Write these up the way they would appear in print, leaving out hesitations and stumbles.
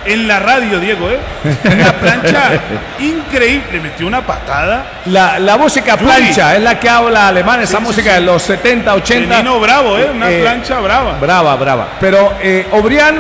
en la radio, Diego, una plancha increíble, metió una patada. La música plancha es la que habla alemán, esa música de los 70, 80. Vino bravo, una plancha brava. Brava. Pero Obrián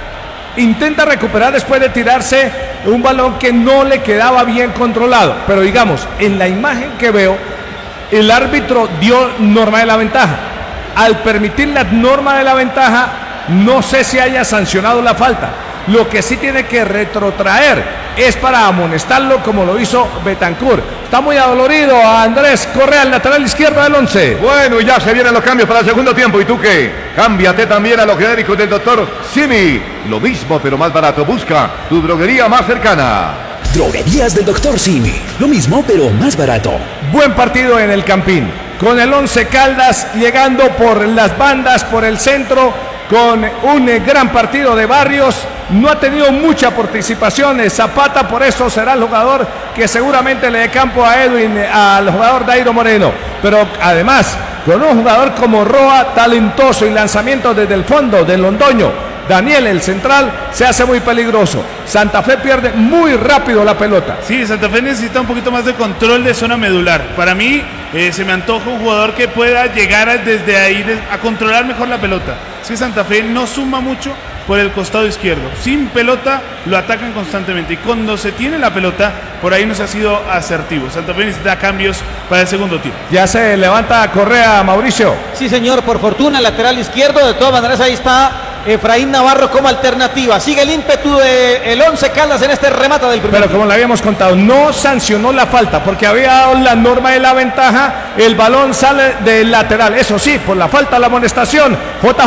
intenta recuperar después de tirarse un balón que no le quedaba bien controlado. Pero digamos, en la imagen que veo, el árbitro dio norma de la ventaja. Al permitir la norma de la ventaja, no sé si haya sancionado la falta. Lo que sí tiene que retrotraer es para amonestarlo como lo hizo Bentancur. Está muy adolorido a Andrés Correa, el lateral izquierdo del 11. Bueno, ya se vienen los cambios para el segundo tiempo. ¿Y tú qué? Cámbiate también a los genéricos del doctor Simi. Lo mismo pero más barato. Busca tu droguería más cercana. Droguerías del Dr. Simi. Lo mismo pero más barato. Buen partido en el Campín. Con el 11 Caldas llegando por las bandas, por el centro, con un gran partido de Barrios. No ha tenido mucha participación Zapata, por eso será el jugador que seguramente le dé campo a Edwin, al jugador Dairo Moreno. Pero además, con un jugador como Roa, talentoso y lanzamiento desde el fondo del Londoño, Daniel, el central, se hace muy peligroso. Santa Fe pierde muy rápido la pelota. Sí, Santa Fe necesita un poquito más de control de zona medular. Para mí, se me antoja un jugador que pueda llegar desde ahí a controlar mejor la pelota. Es que Santa Fe no suma mucho por el costado izquierdo. Sin pelota lo atacan constantemente y cuando se tiene la pelota, por ahí no se ha sido asertivo. Santa Fe necesita cambios para el segundo tiempo. Ya se levanta Correa, Mauricio. Sí, señor, por fortuna, lateral izquierdo. De todas maneras, ahí está Efraín Navarro como alternativa. Sigue el ímpetu del 11 Caldas en este remate del primer. Pero como le habíamos contado, no sancionó la falta porque había dado la norma de la ventaja. El balón sale del lateral. Eso sí, por la falta, la amonestación.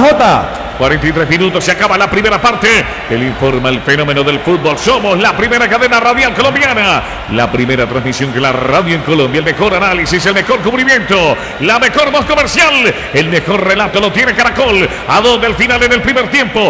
JJ. 43 minutos, se acaba la primera parte. El informa el fenómeno del fútbol. Somos la primera cadena radial colombiana. La primera transmisión que la radio en Colombia. El mejor análisis, el mejor cubrimiento, la mejor voz comercial. El mejor relato lo tiene Caracol. A 2 del final en el primer tiempo.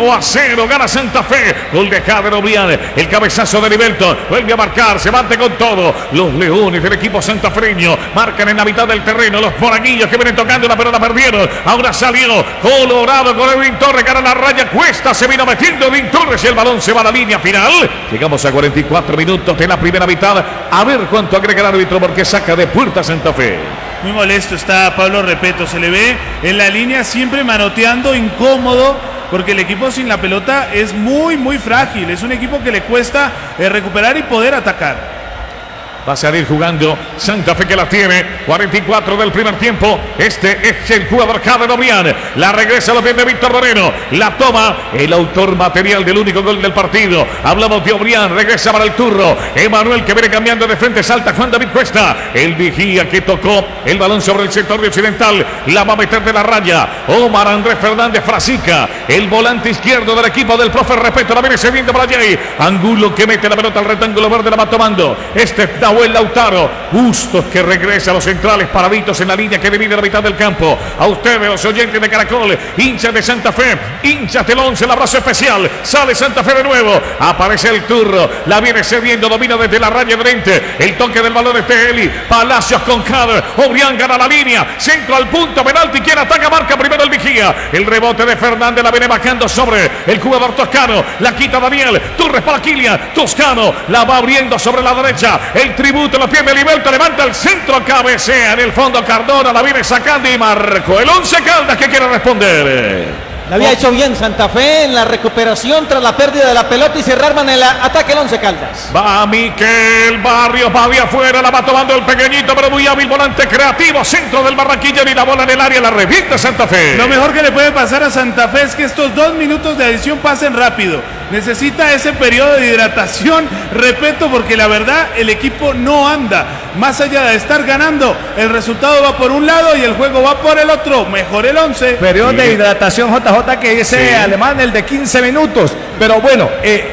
1-0 gana Santa Fe. Gol de Jader Obrián. El cabezazo de Nivelton. Vuelve a marcar, se mate con todo. Los leones del equipo santafreño marcan en la mitad del terreno. Los moraguillos que vienen tocando la pelota perdieron. Ahora salió Colorado con Edwin Torres, gana la raya, Cuesta se vino metiendo Edwin Torres y el balón se va a la línea final. Llegamos a 44 minutos de la primera mitad. A ver cuánto agrega el árbitro porque saca de puerta Santa Fe. Muy molesto está Pablo Repeto, se le ve en la línea siempre manoteando, incómodo, porque el equipo sin la pelota es muy frágil. Es un equipo que le cuesta recuperar y poder atacar. Va a salir jugando Santa Fe que la tiene. 44 del primer tiempo. Este es el jugador Jader Obrián. La regresa a los pies de Víctor Moreno. La toma el autor material del único gol del partido. Hablamos de Obrián. Regresa para el turro. Emanuel que viene cambiando de frente. Salta Juan David Cuesta. El vigía que tocó el balón sobre el sector de occidental. La va a meter de la raya. Omar Andrés Fernández Frasica. El volante izquierdo del equipo del profe Repeto. La viene cediendo para allí. Angulo que mete la pelota al rectángulo verde. La va tomando. Nahuel Lautaro, Bustos que regresa a los centrales, paraditos en la línea que divide la mitad del campo. A ustedes, los oyentes de Caracol, hinchas de Santa Fe, hinchas del 11, el abrazo especial. Sale Santa Fe de nuevo, aparece el turro, la viene cediendo, domina desde la raya de frente. El toque del balón de Eli, Palacios con Jader, Obrián gana la línea, centro al punto, penalti, quien ataca, marca primero el vigía. El rebote de Fernández la viene bajando sobre el jugador toscano, la quita Daniel, Torres para Kilian, Toscano, la va abriendo sobre la derecha. El tributo, los pies de Nivelton, levanta el centro, cabecea en el fondo Cardona, la viene sacando y marcó el 11 Caldas que quiere responder. La había hecho bien Santa Fe en la recuperación tras la pérdida de la pelota y se rearman en el ataque el 11 Caldas. Va Miquel Barrios, va de afuera, la va tomando el pequeñito pero muy hábil, volante creativo, centro del Barranquilla y la bola en el área, la revienta Santa Fe. Lo mejor que le puede pasar a Santa Fe es que estos 2 minutos de adición pasen rápido. Necesita ese periodo de hidratación, repito, porque la verdad el equipo no anda. Más allá de estar ganando, el resultado va por un lado y el juego va por el otro. Mejor el 11. Periodo de hidratación, JJ, que dice Alemán, el de 15 minutos. Pero bueno,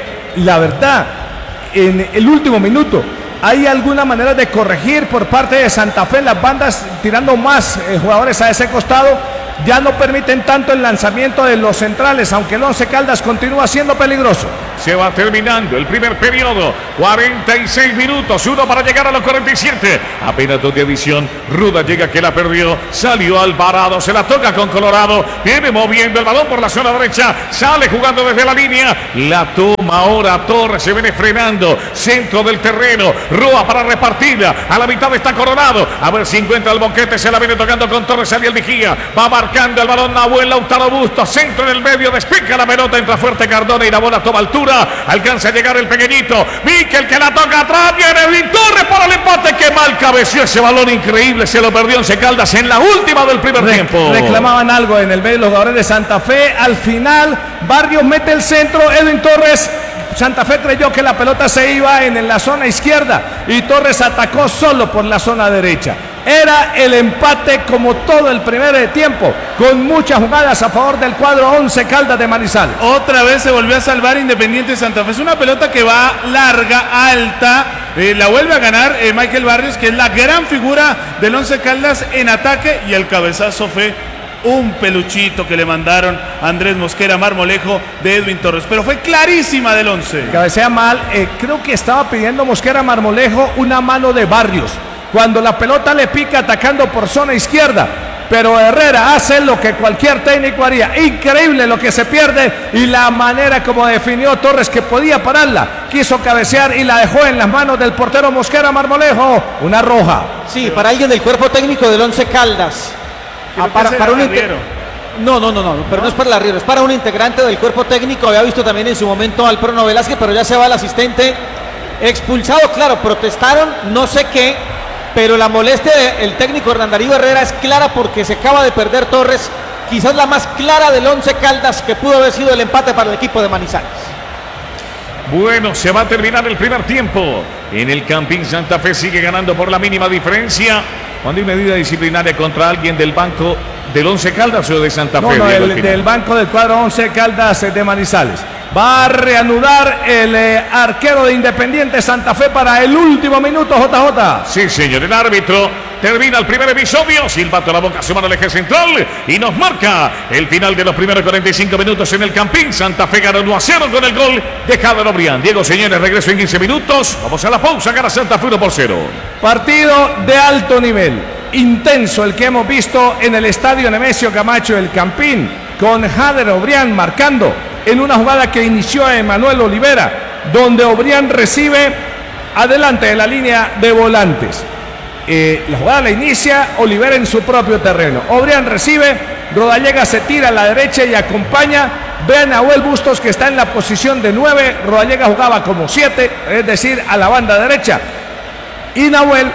la verdad, en el último minuto, ¿hay alguna manera de corregir por parte de Santa Fe? Las bandas tirando más jugadores a ese costado ya no permiten tanto el lanzamiento de los centrales, aunque el 11 Caldas continúa siendo peligroso. Se va terminando el primer periodo. 46 minutos, 1 para llegar a los 47. Apenas 2 de adición. Ruda llega que la perdió. Salió Alvarado, se la toca con Colorado. Viene moviendo el balón por la zona derecha. Sale jugando desde la línea. La toma ahora Torres, se viene frenando. Centro del terreno. Roa para repartirla. A la mitad está Coronado. A ver si encuentra el boquete. Se la viene tocando con Torres. Sale el vigía. Va marcando el balón Nahuel Lautaro Bustos. Centro en el medio. Despeja la pelota. Entra fuerte Cardona y la bola toma altura. Alcanza a llegar el pequeñito. Miquel que la toca atrás. Viene Edwin Torres para el empate. Que mal cabeció ese balón increíble. Se lo perdió Once Caldas en la última del primer tiempo. Reclamaban algo en el medio los jugadores de Santa Fe. Al final, Barrios mete el centro. Edwin Torres. Santa Fe creyó que la pelota se iba en la zona izquierda y Torres atacó solo por la zona derecha. Era el empate como todo el primer tiempo, con muchas jugadas a favor del cuadro Once Caldas de Manizales. Otra vez se volvió a salvar Independiente Santa Fe. Es una pelota que va larga, alta. La vuelve a ganar Michael Barrios, que es la gran figura del Once Caldas en ataque, y el cabezazo fue un peluchito que le mandaron a Andrés Mosquera Marmolejo de Edwin Torres, pero fue clarísima del Once. Cabecea mal, creo que estaba pidiendo Mosquera Marmolejo una mano de Barrios, cuando la pelota le pica atacando por zona izquierda, pero Herrera hace lo que cualquier técnico haría. Increíble lo que se pierde y la manera como definió Torres, que podía pararla, quiso cabecear y la dejó en las manos del portero Mosquera Marmolejo, una roja. Sí, para alguien del cuerpo técnico del Once Caldas. Para un no, pero no es para el arriero, es para un integrante del cuerpo técnico. Había visto también en su momento al Prono Velázquez, pero ya se va el asistente expulsado. Claro, protestaron, no sé qué, pero la molestia del técnico Hernán Darío Herrera es clara porque se acaba de perder Torres, quizás la más clara del Once Caldas, que pudo haber sido el empate para el equipo de Manizales. Bueno, se va a terminar el primer tiempo. En el Campín Santa Fe sigue ganando por la mínima diferencia. Cuando hay medida disciplinaria contra alguien del banco del Once Caldas o de Santa Fe. No, del banco del cuadro Once Caldas de Manizales. Va a reanudar el arquero de Independiente Santa Fe para el último minuto, JJ. Sí, señor, el árbitro termina el primer episodio. Silbato a la boca, se manda al eje central y nos marca el final de los primeros 45 minutos en el Campín. Santa Fe gana 1-0 con el gol de Jader Obrián. Diego, señores, regreso en 15 minutos. Vamos a la pausa, gana Santa Fe 1-0. Partido de alto nivel, intenso el que hemos visto en el estadio Nemesio Camacho del Campín, con Jader Obrián marcando en una jugada que inició a Emanuel Olivera, donde Obrián recibe adelante de la línea de volantes. La jugada la inicia Olivera en su propio terreno. Obrián recibe, Rodallega se tira a la derecha y acompaña. Ve a Nahuel Bustos, que está en la posición de 9. Rodallega jugaba como 7, es decir, a la banda derecha. Y Nahuel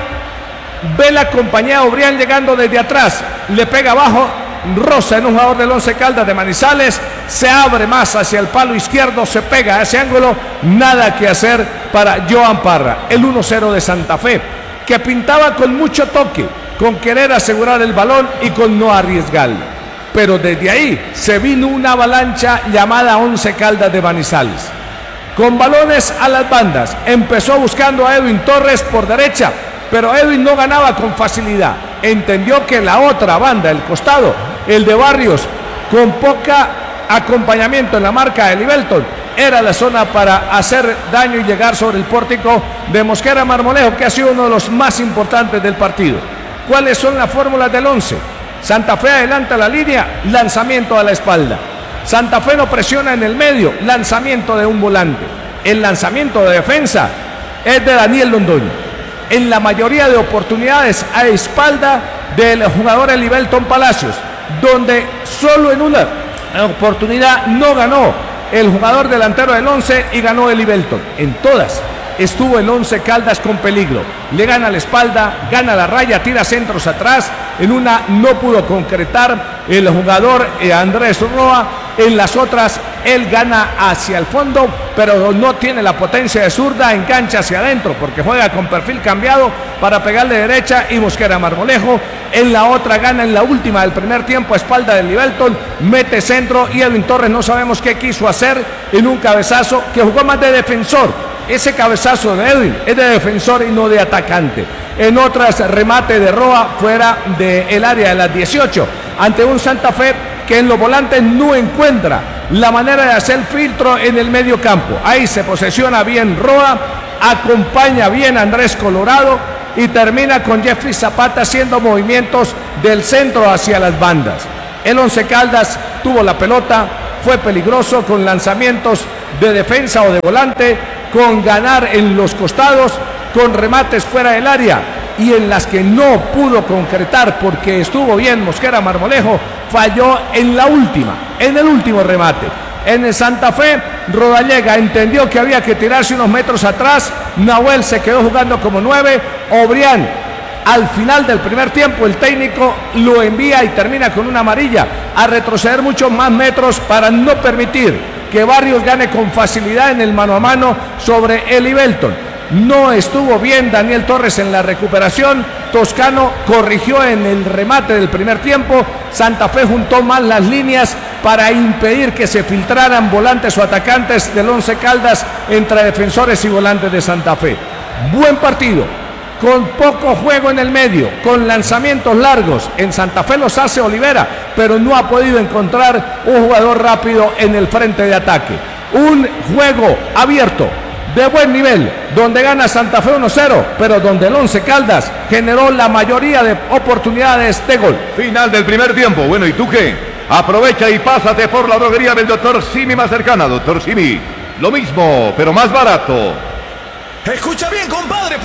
ve la compañía de Obrián llegando desde atrás. Le pega abajo, roza en un jugador del Once Caldas de Manizales, se abre más hacia el palo izquierdo, se pega a ese ángulo. Nada que hacer para Joan Parra. El 1-0 de Santa Fe, que pintaba con mucho toque, con querer asegurar el balón y con no arriesgarlo. Pero desde ahí se vino una avalancha llamada Once Caldas de Manizales. Con balones a las bandas, empezó buscando a Edwin Torres por derecha, pero Edwin no ganaba con facilidad. Entendió que la otra banda, el costado, el de Barrios, con poca acompañamiento en la marca de Libelton, era la zona para hacer daño y llegar sobre el pórtico de Mosquera Marmolejo, que ha sido uno de los más importantes del partido. ¿Cuáles son las fórmulas del 11? Santa Fe adelanta la línea, lanzamiento a la espalda. Santa Fe no presiona en el medio, lanzamiento de un volante. El lanzamiento de defensa es de Daniel Londoño, en la mayoría de oportunidades a espalda del jugador Libelton Palacios, donde solo en una oportunidad no ganó el jugador delantero del 11 y ganó el Libelton. En todas estuvo el Once Caldas con peligro. Le gana la espalda, gana la raya, tira centros atrás. En una no pudo concretar el jugador Andrés Roa. En las otras él gana hacia el fondo, pero no tiene la potencia de zurda, engancha hacia adentro porque juega con perfil cambiado para pegarle derecha y Mosquera Marmolejo. En la otra gana en la última del primer tiempo a espalda del Libelton, mete centro y Edwin Torres no sabemos qué quiso hacer en un cabezazo que jugó más de defensor. Ese cabezazo de Edwin es de defensor y no de atacante. En otras, remate de Roa fuera del área de las 18, ante un Santa Fe que en los volantes no encuentra la manera de hacer filtro en el medio campo. Ahí se posesiona bien Roa, acompaña bien a Andrés Colorado y termina con Jeffrey Zapata haciendo movimientos del centro hacia las bandas. El Once Caldas tuvo la pelota, fue peligroso con lanzamientos de defensa o de volante, con ganar en los costados, con remates fuera del área, y en las que no pudo concretar porque estuvo bien Mosquera Marmolejo, falló en el último remate. En el Santa Fe, Rodallega entendió que había que tirarse unos metros atrás, Nahuel se quedó jugando como 9, Obrián al final del primer tiempo el técnico lo envía y termina con una amarilla a retroceder muchos más metros para no permitir que Barrios gane con facilidad en el mano a mano sobre Eli Belton. No estuvo bien Daniel Torres en la recuperación, Toscano corrigió en el remate del primer tiempo, Santa Fe juntó más las líneas para impedir que se filtraran volantes o atacantes del Once Caldas entre defensores y volantes de Santa Fe. Buen partido, con poco juego en el medio, con lanzamientos largos. En Santa Fe los hace Olivera, pero no ha podido encontrar un jugador rápido en el frente de ataque. Un juego abierto, de buen nivel, donde gana Santa Fe 1-0, pero donde el Once Caldas generó la mayoría de oportunidades de gol. Final del primer tiempo. Bueno, ¿y tú qué? Aprovecha y pásate por la droguería del Dr. Simi más cercana. Dr. Simi, lo mismo, pero más barato. Escucha bien, compadre.